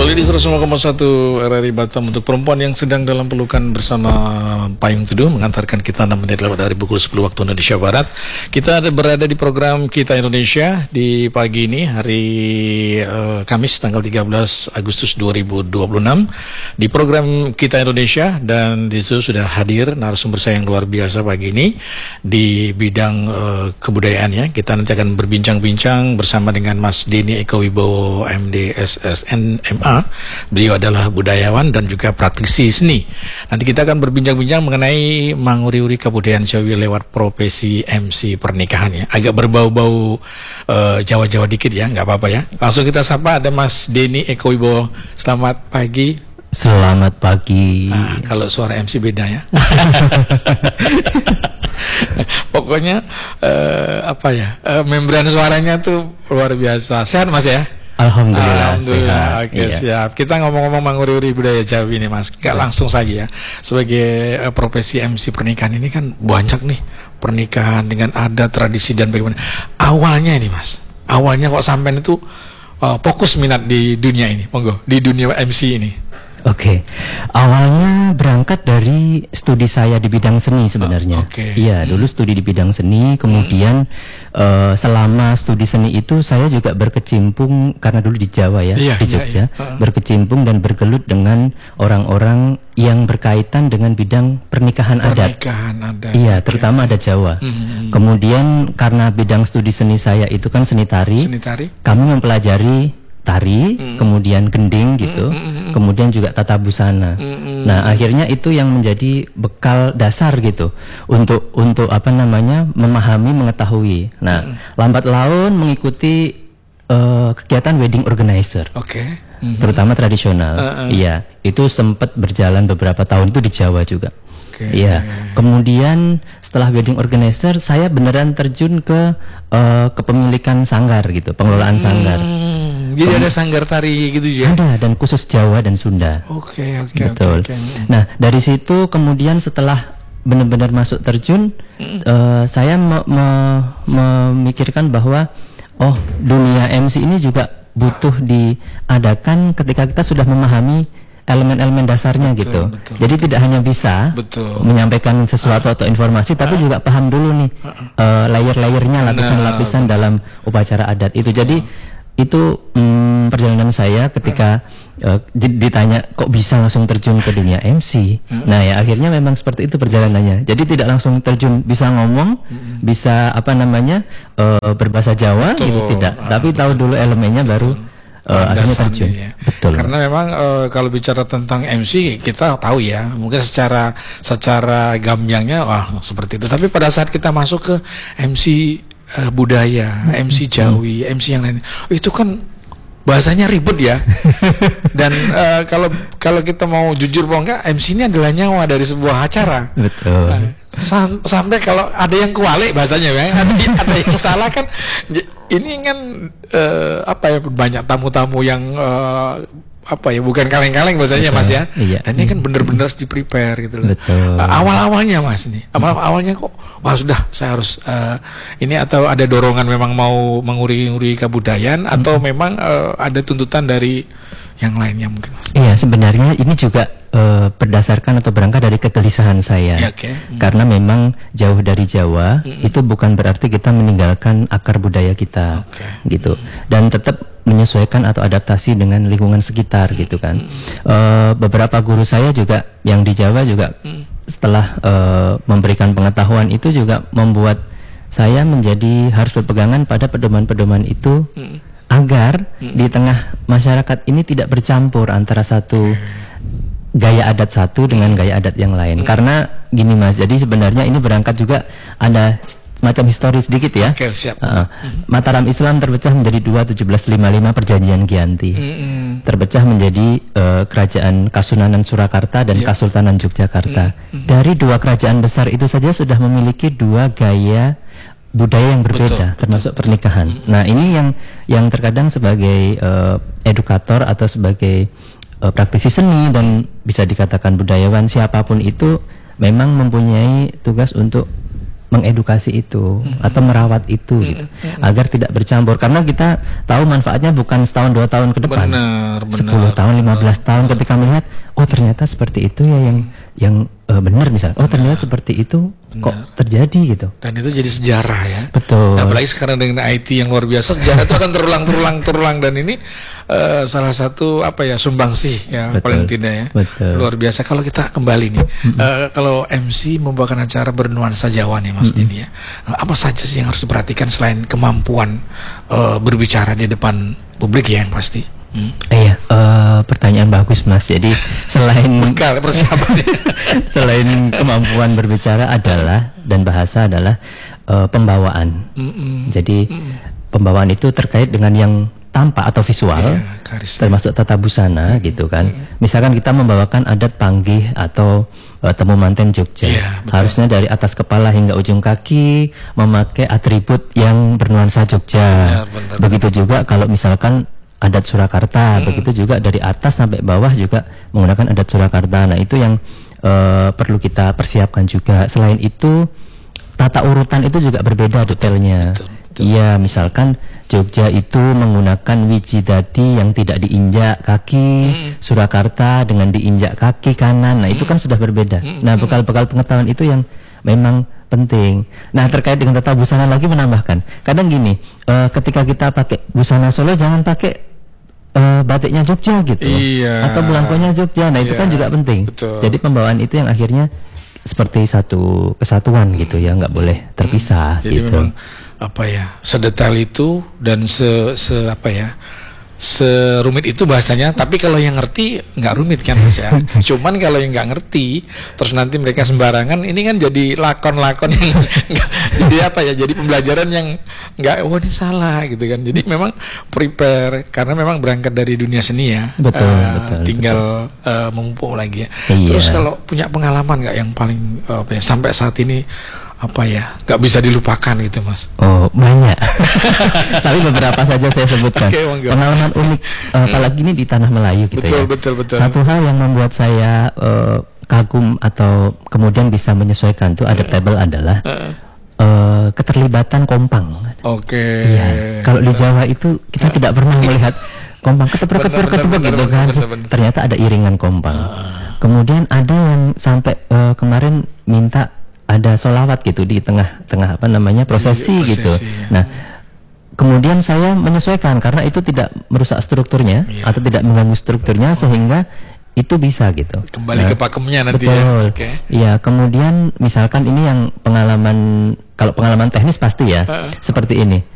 Kembali di 105,1 RRI Batam untuk perempuan yang sedang dalam pelukan bersama Payung Teduh mengantarkan kita 6 menit lewat dari pukul 10 waktu Indonesia Barat. Kita berada di program Kita Indonesia di pagi ini hari Kamis tanggal 13 Agustus 2026 di program Kita Indonesia, dan di situ sudah hadir narasumber saya yang luar biasa pagi ini di bidang kebudayaan ya. Kita nanti akan berbincang-bincang bersama dengan Mas Denny Eko Wibowo MD SSN MA. Beliau adalah budayawan dan juga praktisi seni. Nanti kita akan berbincang-bincang mengenai manguri-uri kebudayaan Jawi lewat profesi MC pernikahan ya. Agak berbau-bau Jawa-Jawa dikit ya, nggak apa-apa ya. Langsung kita sapa, ada Mas Denny Eko Wibowo. Selamat pagi. Selamat pagi. Nah, kalau suara MC beda ya. Pokoknya membran suaranya tuh luar biasa. Sehat Mas ya? Alhamdulillah sehat. Oke, siap. Kita ngomong-ngomong manguri-uri budaya Jawi nih Mas. Gak langsung saja ya. Sebagai profesi MC pernikahan ini kan banyak nih pernikahan dengan adat, tradisi dan bagaimana. Awalnya ini Mas. Awalnya kok sampai itu fokus minat di dunia ini. Monggo, di dunia MC ini. Oke. Awalnya berangkat dari studi saya di bidang seni sebenarnya. Iya, dulu studi di bidang seni, kemudian selama studi seni itu saya juga berkecimpung, karena dulu di Jawa ya, di Jogja, berkecimpung dan bergelut dengan orang-orang yang berkaitan dengan bidang pernikahan adat. Iya, terutama adat Jawa. Kemudian karena bidang studi seni saya itu kan seni tari. Kami mempelajari tari, kemudian gending gitu, kemudian juga tata busana. Nah, akhirnya itu yang menjadi bekal dasar gitu untuk memahami, mengetahui. Nah, lambat laun mengikuti kegiatan wedding organizer. Terutama tradisional. Iya, itu sempat berjalan beberapa tahun itu di Jawa juga. Iya. Kemudian setelah wedding organizer saya beneran terjun ke kepemilikan sanggar gitu, pengelolaan sanggar. Jadi ada sanggar tari gitu ya? Ada, dan khusus Jawa dan Sunda. Betul. Nah, dari situ kemudian setelah benar-benar masuk terjun, saya memikirkan bahwa dunia MC ini juga butuh diadakan ketika kita sudah memahami elemen-elemen dasarnya gitu. Jadi tidak hanya bisa menyampaikan sesuatu atau informasi, tapi juga paham dulu nih layer-layernya, lapisan-lapisan dalam upacara adat itu. Jadi itu perjalanan saya ketika ditanya kok bisa langsung terjun ke dunia MC. Nah ya akhirnya memang seperti itu perjalanannya. Jadi tidak langsung terjun, bisa ngomong, bisa berbahasa Jawa gitu tidak. Tapi tahu dulu elemennya baru akhirnya terjun. Ya. Betul. Karena memang kalau bicara tentang MC kita tahu ya, mungkin secara gamblangnya seperti itu. Tapi pada saat kita masuk ke MC budaya, MC Jawi, MC yang lain, itu kan bahasanya ribet ya. Dan kalau kita mau jujur bahwa enggak, MC ini adalah nyawa dari sebuah acara. Betul. Sampai kalau ada yang kewalik bahasanya ya, ada yang salah kan. Ini kan banyak tamu-tamu yang bukan kaleng-kaleng bahasanya Mas ya. Dan ini kan benar-benar di-prepare gitu loh. Awal-awalnya Mas ini, awalnya kok sudah saya harus ini, atau ada dorongan memang mau menguri-uri kebudayaan, atau memang ada tuntutan dari yang lainnya mungkin Mas? Iya, sebenarnya ini juga berdasarkan atau berangkat dari kegelisahan saya. Karena memang jauh dari Jawa itu bukan berarti kita meninggalkan akar budaya kita gitu. Dan tetap menyesuaikan atau adaptasi dengan lingkungan sekitar gitu kan. Beberapa guru saya juga yang di Jawa juga setelah memberikan pengetahuan itu juga membuat saya menjadi harus berpegangan pada pedoman-pedoman itu, agar di tengah masyarakat ini tidak bercampur antara satu gaya adat satu dengan gaya adat yang lain. Karena gini Mas, jadi sebenarnya ini berangkat juga ada macam historis sedikit ya. Mataram Islam terpecah menjadi dua 1755 Perjanjian Giyanti. Terpecah menjadi kerajaan Kasunanan Surakarta dan Kasultanan Yogyakarta. Dari dua kerajaan besar itu saja sudah memiliki dua gaya budaya yang berbeda, termasuk pernikahan. Nah ini yang terkadang sebagai edukator atau sebagai praktisi seni dan bisa dikatakan budayawan, siapapun itu memang mempunyai tugas untuk mengedukasi itu atau merawat itu gitu, agar tidak bercampur, karena kita tahu manfaatnya bukan setahun 2 tahun ke depan, 10 tahun 15 tahun ketika melihat oh ternyata seperti itu ya yang benar misalnya, oh ternyata seperti itu kok terjadi gitu, dan itu jadi sejarah ya. Betul. Nah, apalagi sekarang dengan IT yang luar biasa, sejarah itu akan terulang dan ini salah satu sumbangsih ya. Betul. Paling tidak ya. Betul. Luar biasa. Kalau kita kembali nih, kalau MC membawakan acara bernuansa Jawa nih Mas Dini ya, apa saja sih yang harus diperhatikan selain kemampuan berbicara di depan publik ya yang pasti? Iya, pertanyaan bagus Mas. Jadi selain selain kemampuan berbicara adalah dan bahasa adalah pembawaan. Jadi pembawaan itu terkait dengan yang tampak atau visual, termasuk tata busana gitu kan. Misalkan kita membawakan adat panggih atau temu manten Jogja, harusnya dari atas kepala hingga ujung kaki memakai atribut yang bernuansa Jogja. Begitu juga kalau misalkan adat Surakarta, begitu juga dari atas sampai bawah juga menggunakan adat Surakarta. Nah itu yang perlu kita persiapkan juga. Selain itu tata urutan itu juga berbeda detailnya. Iya, misalkan Jogja itu menggunakan wijidati yang tidak diinjak kaki, Surakarta dengan diinjak kaki kanan. Nah itu kan sudah berbeda. Nah bekal-bekal pengetahuan itu yang memang penting. Nah terkait dengan tata busana lagi menambahkan, kadang gini, ketika kita pakai busana Solo jangan pakai batiknya Jogja gitu, atau belangkonya Jogja. Nah itu kan juga penting. Betul. Jadi pembawaan itu yang akhirnya seperti satu kesatuan gitu ya, nggak boleh terpisah. Jadi gitu. memang sedetail itu dan serumit itu bahasanya, tapi kalau yang ngerti nggak rumit kan Mas ya. Cuman kalau yang nggak ngerti terus nanti mereka sembarangan, ini kan jadi lakon-lakon yang jadi pembelajaran yang nggak, ini salah gitu kan. Jadi memang prepare, karena memang berangkat dari dunia seni ya. Betul, tinggal mumpung lagi ya. Terus kalau punya pengalaman nggak yang paling sampai saat ini nggak bisa dilupakan gitu Mas? Oh banyak, tapi beberapa saja saya sebutkan. Pengalaman unik, apalagi ini di tanah Melayu gitu. Betul. Satu hal yang membuat saya kagum atau kemudian bisa menyesuaikan itu adaptable adalah keterlibatan kompang. Iya, kalau di Jawa itu kita tidak pernah melihat kompang ketepuk gitu kan. Ternyata ada iringan kompang. Kemudian ada yang sampai kemarin minta ada sholawat gitu di tengah prosesi gitu. Nah, kemudian saya menyesuaikan karena itu tidak merusak strukturnya atau tidak mengganggu strukturnya, sehingga itu bisa gitu. Kembali ke pakemnya nanti. Betul. Iya, kemudian misalkan ini yang kalau pengalaman teknis pasti ya seperti ini.